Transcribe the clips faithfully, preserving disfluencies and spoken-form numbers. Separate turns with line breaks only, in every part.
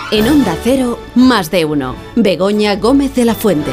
En Onda Cero, Más de Uno. Begoña Gómez de la Fuente.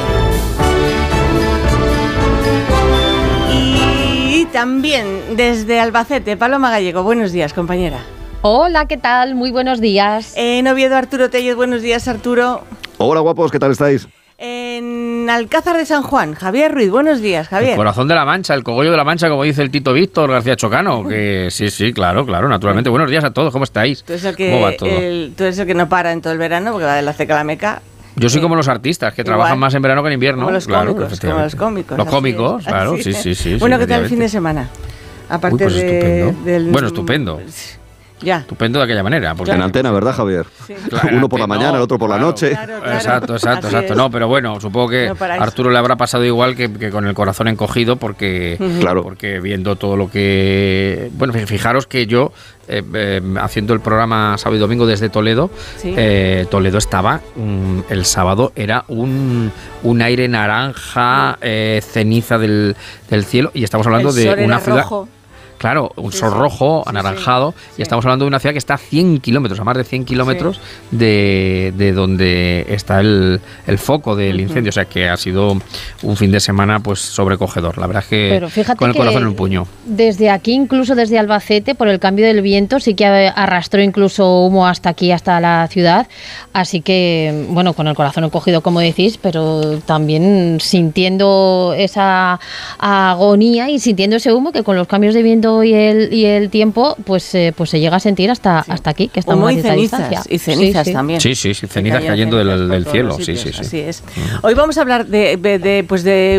Y también desde Albacete, Paloma Gallego. Buenos días, compañera.
Hola, ¿qué tal? Muy buenos días.
En Oviedo, Arturo Tellez. Buenos días, Arturo.
Hola, guapos, ¿qué tal estáis?
En Alcázar de San Juan, Javier Ruiz. Buenos días, Javier.
El corazón de la Mancha, el cogollo de la Mancha, como dice el Tito Víctor García Chocano. Que sí, sí, claro, claro, naturalmente. Buenos días a todos, ¿cómo estáis?
Tú eres el que,
¿Cómo va todo?
el, tú eres el que no para en todo el verano, porque va de la ceca a la meca.
Yo soy como los artistas, que
Igual.
trabajan más en verano que en invierno.
Como los
claro,
cómicos, como los cómicos.
Los cómicos,
es,
claro, sí, sí, sí.
Bueno,
sí,
¿qué tal el fin de semana? Aparte
Uy, pues
de,
estupendo.
del...
Bueno, estupendo.
Ya.
Estupendo de aquella manera. Porque
En antena, ¿verdad, Javier?
Sí.
Claro,
Uno por la mañana,
no,
el otro por
claro,
la noche.
Claro, claro.
Exacto, exacto,
Así
exacto.
es.
No, pero bueno, supongo que
No paráis.
a Arturo le habrá pasado igual que, que con el corazón encogido, porque,
Uh-huh.
Claro.
porque viendo todo lo que... Bueno, fijaros que yo, eh, eh, haciendo el programa sábado y domingo desde Toledo,
Sí.
eh, Toledo estaba, mm, el sábado era un, un aire naranja, eh, ceniza del, del cielo, y estamos hablando
El
de
sol era
una ciudad...
rojo.
Claro, un
Sí,
sol
sí.
rojo,
Sí,
anaranjado,
sí,
y
sí.
estamos hablando de una ciudad que está a cien kilómetros, a más de cien kilómetros de, de donde está el, el foco del incendio. O sea que ha sido un fin de semana pues sobrecogedor. La verdad es que
Pero fíjate
con el
que
corazón en un puño.
Desde aquí, incluso desde Albacete, por el cambio del viento, sí que arrastró incluso humo hasta aquí, hasta la ciudad. Así que, bueno, con el corazón encogido, como decís, pero también sintiendo esa agonía y sintiendo ese humo que con los cambios de viento y el, y el tiempo, pues, eh, pues se llega a sentir hasta,
Sí.
hasta aquí, que estamos
Humo
a
y
cierta
cenizas,
distancia.
y cenizas
Sí, sí.
también.
Sí, sí, sí,
Que
cenizas
caían
cayendo
cenizas
del,
por
del
todos
cielo.
los
Sí, sí,
sitios,
sí.
Así es. Hoy vamos a hablar de, de, de, pues de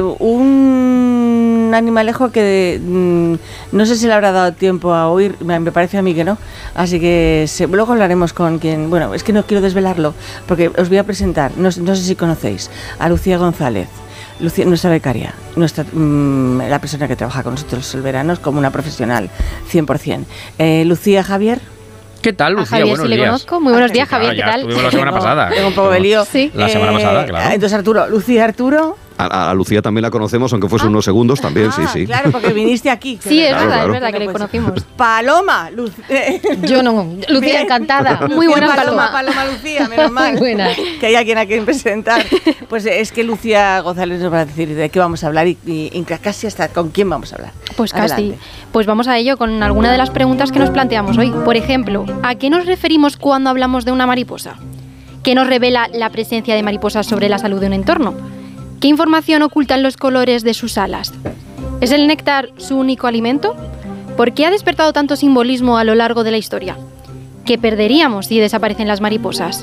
un animalejo que mm, no sé si le habrá dado tiempo a oír, me, me parece a mí que no. Así que se, luego hablaremos con quien... Bueno, es que no quiero desvelarlo, porque os voy a presentar, no, no sé si conocéis, a Lucía González. Lucía, nuestra becaria, nuestra, mmm, la persona que trabaja con nosotros el verano como una profesional, cien por ciento. Eh, Lucía, Javier.
¿Qué tal,
A
Lucía?
Javier
Buenos
sí le
días.
conozco. Muy buenos
Ah,
días,
Claro,
Javier, ¿qué
ya
tal?
estuvimos la semana
Tengo-
pasada.
Tengo un poco de lío.
Sí.
La semana pasada, claro.
Entonces, Arturo, Lucía, Arturo.
A, a Lucía también la conocemos, aunque fuese unos segundos también, sí,
Ah,
sí.
claro, porque viniste aquí.
Sí, es
Claro,
verdad,
claro.
es verdad que le
Bueno, pues,
conocimos.
Paloma, Luz.
Yo no. Lucía,
Bien.
encantada. Muy
Lucía,
buena
Paloma.
Paloma.
Paloma Lucía, menos mal.
Muy buena.
Que hay alguien a quien presentar. Pues es que Lucía González nos va a decir de qué vamos a hablar y, y, y casi hasta con quién vamos a hablar.
Pues
Adelante.
casi. Pues vamos a ello con alguna de las preguntas que nos planteamos hoy. Por ejemplo, ¿a qué nos referimos cuando hablamos de una mariposa? ¿Qué nos revela la presencia de mariposas sobre la salud de un entorno? ¿Qué información ocultan los colores de sus alas? ¿Es el néctar su único alimento? ¿Por qué ha despertado tanto simbolismo a lo largo de la historia? ¿Qué perderíamos si desaparecen las mariposas?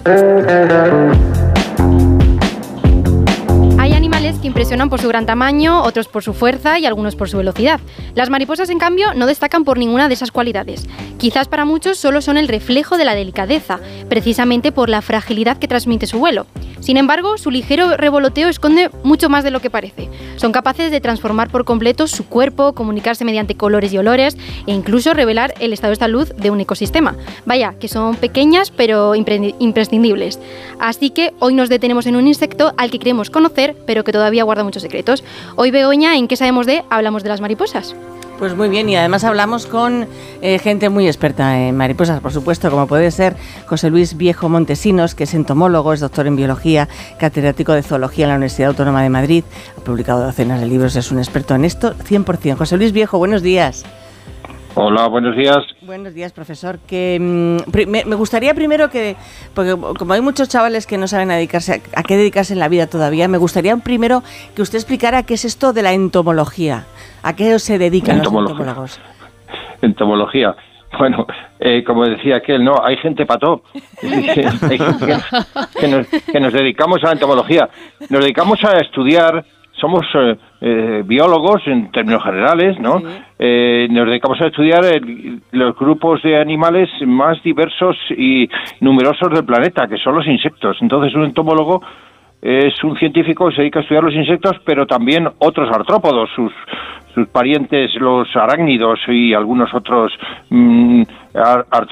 Hay animales que impresionan por su gran tamaño, otros por su fuerza y algunos por su velocidad. Las mariposas, en cambio, no destacan por ninguna de esas cualidades. Quizás para muchos solo son el reflejo de la delicadeza, precisamente por la fragilidad que transmite su vuelo. Sin embargo, su ligero revoloteo esconde mucho más de lo que parece. Son capaces de transformar por completo su cuerpo, comunicarse mediante colores y olores e incluso revelar el estado de salud de un ecosistema. Vaya, que son pequeñas pero impre- imprescindibles. Así que hoy nos detenemos en un insecto al que creemos conocer, pero que todavía guarda muchos secretos. Hoy, Begoña, ¿en qué sabemos de? Hablamos de las mariposas.
Pues muy bien, y además hablamos con eh, gente muy experta en mariposas, por supuesto, como puede ser José Luis Viejo Montesinos, que es entomólogo, es doctor en biología, catedrático de zoología en la Universidad Autónoma de Madrid, ha publicado docenas de libros, es un experto en esto, cien por ciento. José Luis Viejo, buenos días.
Hola, buenos días.
Buenos días, profesor. Que mm, pri- me, me gustaría primero que, porque como hay muchos chavales que no saben a dedicarse a, a qué dedicarse en la vida todavía, me gustaría primero que usted explicara qué es esto de la entomología. ¿A qué se dedican los
Entomología.
entomólogos?
Entomología. Bueno, eh, como decía aquel, no, hay gente pató. Hay gente que, que, nos, que nos dedicamos a la entomología. Nos dedicamos a estudiar, somos eh, eh, biólogos en términos generales, ¿no?
Sí.
Eh, nos dedicamos a estudiar el- los grupos de animales más diversos y numerosos del planeta, que son los insectos. Entonces, un entomólogo es un científico que se dedica a estudiar los insectos, pero también otros artrópodos, sus sus parientes, los arácnidos y algunos otros mm, ar-